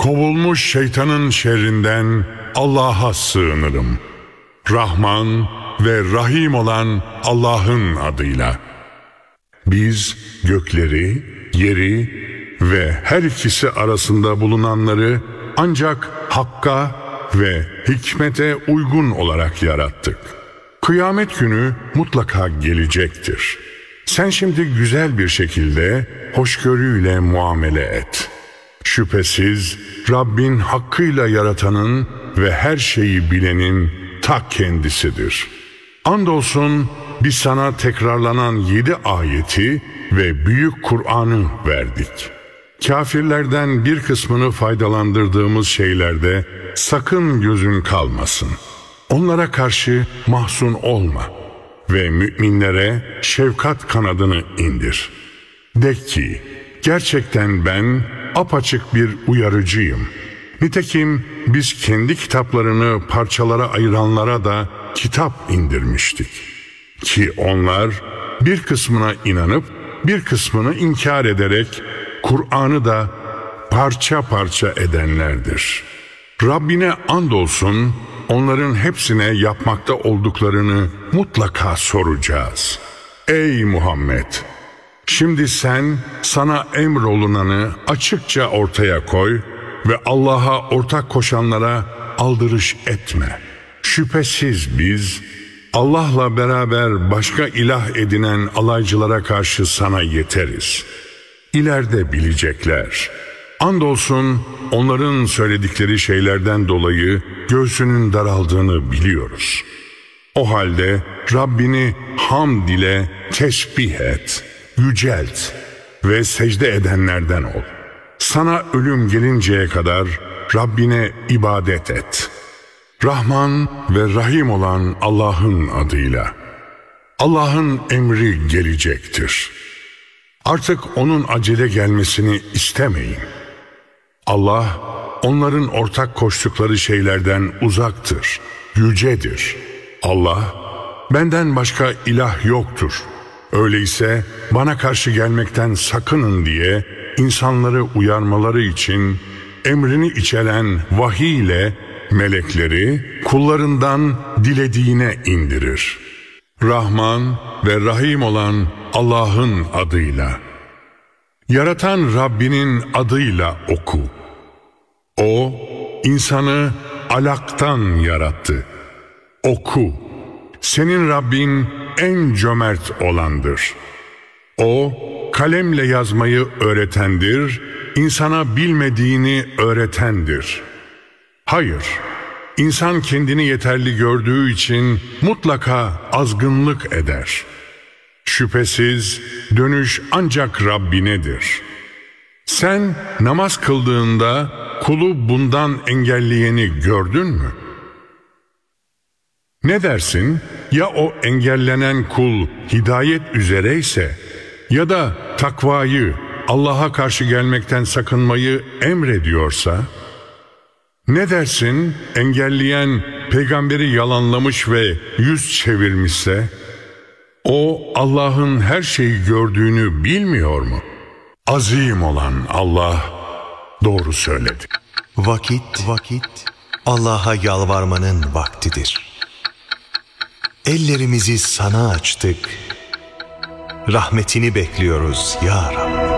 Kovulmuş şeytanın şerrinden Allah'a sığınırım. Rahman ve Rahim olan Allah'ın adıyla. Biz gökleri, yeri ve her ikisi arasında bulunanları ancak hakka ve hikmete uygun olarak yarattık. Kıyamet günü mutlaka gelecektir. Sen şimdi güzel bir şekilde hoşgörüyle muamele et. Şüphesiz Rabbin hakkıyla yaratanın ve her şeyi bilenin ta kendisidir. Andolsun biz sana tekrarlanan 7 ayeti ve büyük Kur'an'ı verdik. Kafirlerden bir kısmını faydalandırdığımız şeylerde sakın gözün kalmasın. Onlara karşı mahzun olma ve müminlere şefkat kanadını indir. De ki, gerçekten ben apaçık bir uyarıcıyım. Nitekim biz kendi kitaplarını parçalara ayıranlara da kitap indirmiştik. Ki onlar bir kısmına inanıp bir kısmını inkar ederek Kur'an'ı da parça parça edenlerdir. Rabbine andolsun onların hepsine yapmakta olduklarını mutlaka soracağız. Ey Muhammed! Şimdi sen sana emrolunanı açıkça ortaya koy ve Allah'a ortak koşanlara aldırış etme. Şüphesiz biz Allah'la beraber başka ilah edinen alaycılara karşı sana yeteriz. İleride bilecekler. Andolsun onların söyledikleri şeylerden dolayı göğsünün daraldığını biliyoruz. O halde Rabbini hamd ile tesbih et, yücelt ve secde edenlerden ol. Sana ölüm gelinceye kadar Rabbine ibadet et. Rahman ve Rahim olan Allah'ın adıyla. Allah'ın emri gelecektir. Artık onun acele gelmesini istemeyin. Allah onların ortak koştukları şeylerden uzaktır, yücedir. Allah, benden başka ilah yoktur. Öyleyse bana karşı gelmekten sakının diye insanları uyarmaları için emrini içeren vahiy ile melekleri kullarından dilediğine indirir. Rahman ve Rahim olan Allah'ın adıyla. Yaratan Rabbinin adıyla oku. O, insanı alaktan yarattı. Oku. Senin Rabbin en cömert olandır. O, kalemle yazmayı öğretendir, insana bilmediğini öğretendir. Hayır, insan kendini yeterli gördüğü için mutlaka azgınlık eder. Şüphesiz dönüş ancak Rabbinedir. Sen namaz kıldığında kulu bundan engelleyeni gördün mü? Ne dersin? Ya o engellenen kul hidayet üzereyse ya da takvayı, Allah'a karşı gelmekten sakınmayı emrediyorsa? Ne dersin engelleyen peygamberi yalanlamış ve yüz çevirmişse? O Allah'ın her şeyi gördüğünü bilmiyor mu? Azim olan Allah doğru söyledi. Vakit Allah'a yalvarmanın vaktidir. Ellerimizi sana açtık. Rahmetini bekliyoruz ya Rabbi.